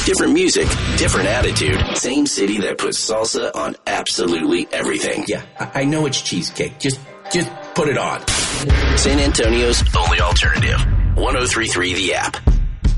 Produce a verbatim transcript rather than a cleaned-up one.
Different music, different attitude. Same city that puts salsa on absolutely everything. Yeah, I know it's cheesecake. Just, just put it on. San Antonio's only alternative. one oh three point three The App.